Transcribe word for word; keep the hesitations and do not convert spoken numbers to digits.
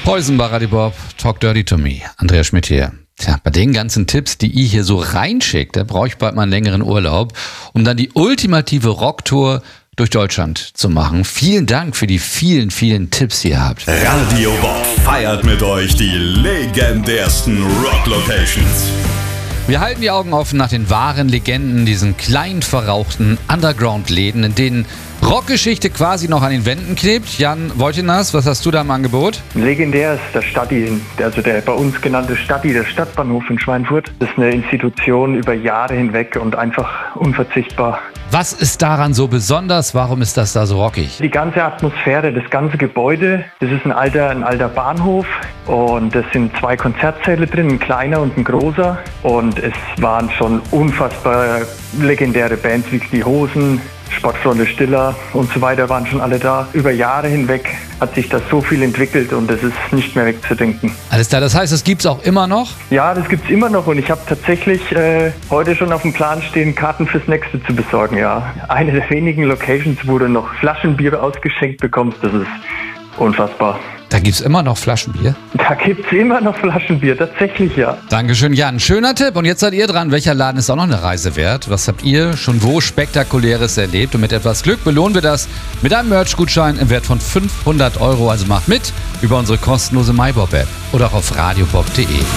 Poison bei Radio Bob, Talk Dirty to Me. Andreas Schmidt hier. Tja, bei den ganzen Tipps, die ihr hier so reinschickt, da brauche ich bald mal einen längeren Urlaub, um dann die ultimative Rocktour durch Deutschland zu machen. Vielen Dank für die vielen, vielen Tipps, die ihr habt. Radio Bob feiert mit euch die legendärsten Rock-Locations. Wir halten die Augen offen nach den wahren Legenden, diesen kleinen, verrauchten Underground-Läden, in denen Rockgeschichte quasi noch an den Wänden klebt. Jan Wojtynas, was hast du da im Angebot? Legendär ist der Stadti, also der bei uns genannte Stadti, der Stadtbahnhof in Schweinfurt. Das ist eine Institution über Jahre hinweg und einfach unverzichtbar. Was ist daran so besonders? Warum ist das da so rockig? Die ganze Atmosphäre, das ganze Gebäude, das ist ein alter, ein alter Bahnhof und es sind zwei Konzertsäle drin, ein kleiner und ein großer. Und es waren schon unfassbar legendäre Bands wie die Hosen, Sportfreunde Stiller und so weiter waren schon alle da. Über Jahre hinweg hat sich das so viel entwickelt und es ist nicht mehr wegzudenken. Alles klar, das heißt, es gibt's auch immer noch? Ja, das gibt's immer noch und ich habe tatsächlich äh, heute schon auf dem Plan stehen, Karten fürs nächste zu besorgen. Ja, eine der wenigen Locations, wo du noch Flaschenbier ausgeschenkt bekommst, das ist unfassbar. Da gibt's immer noch Flaschenbier? Da gibt's immer noch Flaschenbier, tatsächlich, ja. Dankeschön, Jan. Schöner Tipp. Und jetzt seid ihr dran. Welcher Laden ist auch noch eine Reise wert? Was habt ihr schon wo Spektakuläres erlebt? Und mit etwas Glück belohnen wir das mit einem Merch-Gutschein im Wert von fünfhundert Euro. Also macht mit über unsere kostenlose MyBob-App oder auch auf radiobob punkt de.